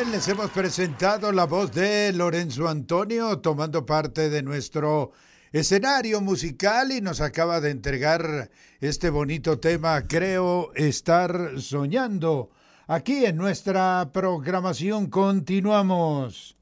bien, les hemos presentado la voz de Lorenzo Antonio tomando parte de nuestro escenario musical y nos acaba de entregar este bonito tema, Creo estar soñando. Aquí en nuestra programación continuamos.